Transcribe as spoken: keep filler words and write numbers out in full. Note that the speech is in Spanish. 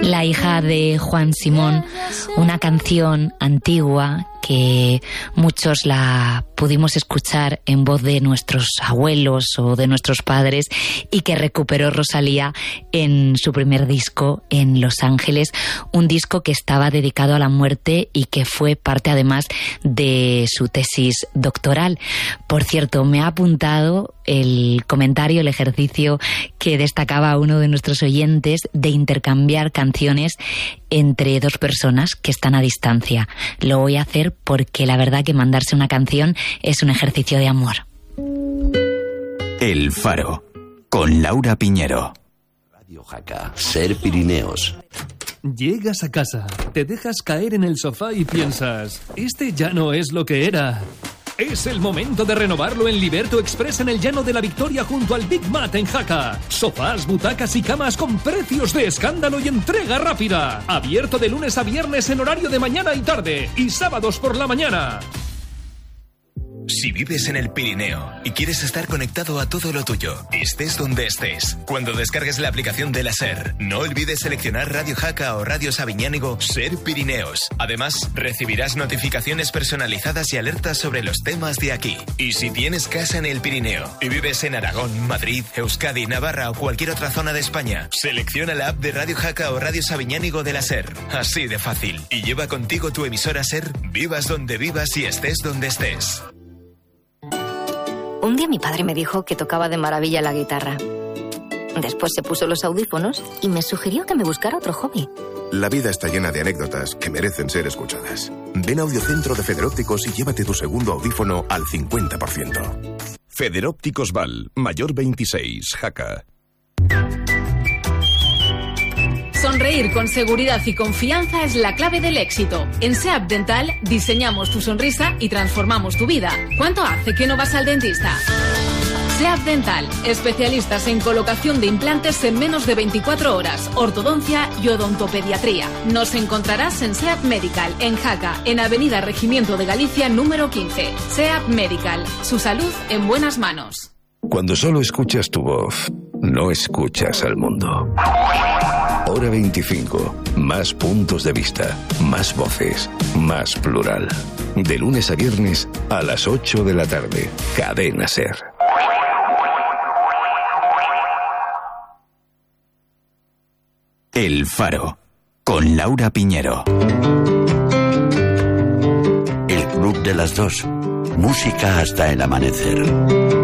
La hija de Juan Simón, una canción antigua que muchos la pudimos escuchar en voz de nuestros abuelos o de nuestros padres y que recuperó Rosalía en su primer disco en Los Ángeles, un disco que estaba dedicado a la muerte y que fue parte además de su tesis doctoral. Por cierto, me ha apuntado el comentario, el ejercicio que destacaba uno de nuestros oyentes de intercambiar canciones entre dos personas que están a distancia. Lo voy a hacer porque la verdad que mandarse una canción es un ejercicio de amor. El Faro, con Laura Piñero. Radio Jaca, Ser Pirineos. Llegas a casa, te dejas caer en el sofá y piensas, este ya no es lo que era. Es el momento de renovarlo en Liberto Express en el Llano de la Victoria junto al Big Mat en Jaca. Sofás, butacas y camas con precios de escándalo y entrega rápida. Abierto de lunes a viernes en horario de mañana y tarde y sábados por la mañana. Si vives en el Pirineo y quieres estar conectado a todo lo tuyo, estés donde estés, cuando descargues la aplicación de la SER, no olvides seleccionar Radio Jaca o Radio Sabiñánigo Ser Pirineos. Además, recibirás notificaciones personalizadas y alertas sobre los temas de aquí. Y si tienes casa en el Pirineo y vives en Aragón, Madrid, Euskadi, Navarra o cualquier otra zona de España, selecciona la app de Radio Jaca o Radio Sabiñánigo de la SER. Así de fácil. Y lleva contigo tu emisora SER, vivas donde vivas y estés donde estés. Un día mi padre me dijo que tocaba de maravilla la guitarra. Después se puso los audífonos y me sugirió que me buscara otro hobby. La vida está llena de anécdotas que merecen ser escuchadas. Ven a Audiocentro de Federópticos y llévate tu segundo audífono al cincuenta por ciento. Federópticos Val, Mayor veintiséis, Jaca. Sonreír con seguridad y confianza es la clave del éxito. En SEAP Dental diseñamos tu sonrisa y transformamos tu vida. ¿Cuánto hace que no vas al dentista? SEAP Dental, especialistas en colocación de implantes en menos de veinticuatro horas, ortodoncia y odontopediatría. Nos encontrarás en SEAP Medical, en Jaca, en Avenida Regimiento de Galicia número quince. SEAP Medical, su salud en buenas manos. Cuando solo escuchas tu voz, no escuchas al mundo. Hora veinticinco. Más puntos de vista, más voces, más plural. De lunes a viernes a las ocho de la tarde. Cadena SER. El Faro, con Laura Piñero. El Club de las Dos. Música hasta el amanecer.